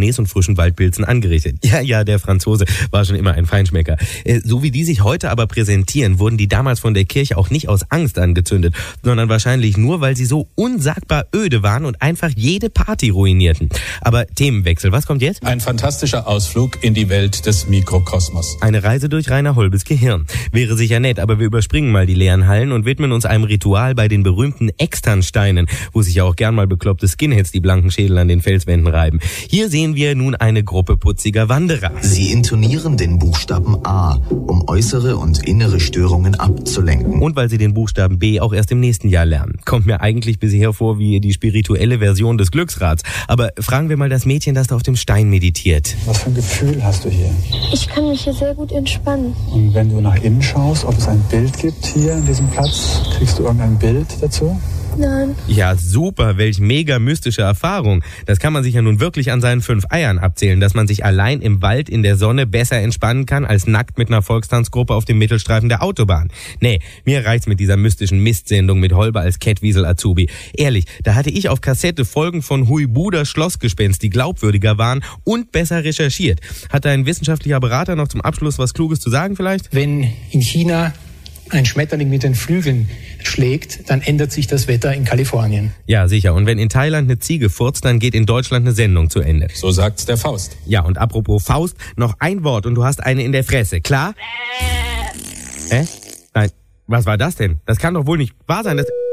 Cabernet und frischen Waldpilzen angerichtet. Ja, der Franzose war schon immer ein Feinschmecker. So wie die sich heute aber präsentieren, wurden die damals von der Kirche auch nicht aus Angst angezündet, sondern wahrscheinlich nur, weil sie so unsagbar öde waren und einfach jede Party ruinierten. Aber Themenwechsel, was kommt jetzt? Ein fantastischer Ausflug in die Welt des Mikrokosmos. Eine Reise durch Rainer Holbes Gehirn. Wäre sicher nett, aber wir überspringen mal die leeren Hallen und widmen uns einem Ritual bei den berühmten Externsteinen, wo sich ja auch gern mal bekloppte Skinheads die blanken Schädel an den Felswänden reiben. Hier sehen wir nun eine Gruppe putziger Wanderer. Sie intonieren den Buchstaben A, um äußere und innere Störungen abzulenken. Und weil sie den Buchstaben B auch erst im nächsten Jahr lernen. Kommt mir eigentlich bisher vor wie die spirituelle Version des Glücksrads. Aber fragen wir mal das Mädchen, das da auf dem Stein meditiert. Was für ein Gefühl hast du hier? Ich kann mich hier sehr gut entspannen. Und wenn du nach innen schaust, ob es ein Bild gibt hier an diesem Platz, kriegst du irgendein Bild dazu? Nein. Ja, super, welch mega mystische Erfahrung. Das kann man sich ja nun wirklich an seinen 5 Eiern abzählen, dass man sich allein im Wald in der Sonne besser entspannen kann, als nackt mit einer Volkstanzgruppe auf dem Mittelstreifen der Autobahn. Nee, mir reicht's mit dieser mystischen Mistsendung mit Holber als Kettwiesel Azubi. Ehrlich, da hatte ich auf Kassette Folgen von Huibuder Schlossgespenst, die glaubwürdiger waren und besser recherchiert. Hat ein wissenschaftlicher Berater noch zum Abschluss was Kluges zu sagen vielleicht? Wenn in China ein Schmetterling mit den Flügeln schlägt, dann ändert sich das Wetter in Kalifornien. Ja, sicher. Und wenn in Thailand eine Ziege furzt, dann geht in Deutschland eine Sendung zu Ende. So sagt's der Faust. Ja, und apropos Faust, noch ein Wort und du hast eine in der Fresse, klar? Nein, was war das denn? Das kann doch wohl nicht wahr sein, dass...